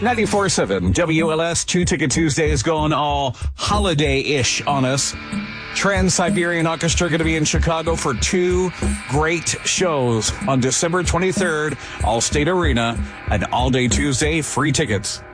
94.7 WLS 2-Ticket Tuesday is going all holiday-ish on us. Trans-Siberian Orchestra going to be in Chicago for 2 great shows on December 23rd, Allstate Arena, and All Day Tuesday, free tickets.